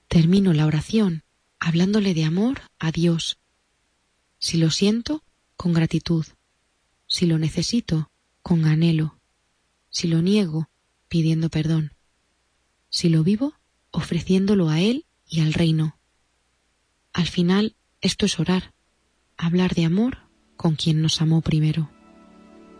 Termino la oración hablándole de amor a Dios. Si lo siento, con gratitud. Si lo necesito, con anhelo. Si lo niego, pidiendo perdón. Si lo vivo, ofreciéndolo a Él y al reino. Al final, esto es orar, hablar de amor con quien nos amó primero.